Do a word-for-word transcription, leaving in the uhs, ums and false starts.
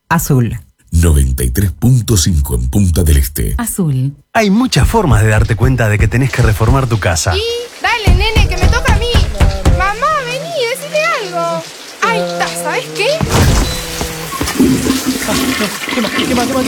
Azul. noventa y tres punto cinco en Punta del Este. Azul. Hay muchas formas de darte cuenta de que tenés que reformar tu casa. Y dale, nene, que me toca a mí. Mamá, vení, decime algo. Ahí está, ¿sabes qué? ¿Qué más? ¿Qué más? ¿Qué más? ¿Qué más?